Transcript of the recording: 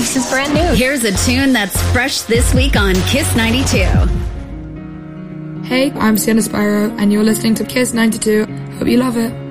This is brand new. Here's a tune that's fresh this week on Kiss 92. Hey, I'm Sienna Sparrow, and you're listening to Kiss 92. Hope you love it.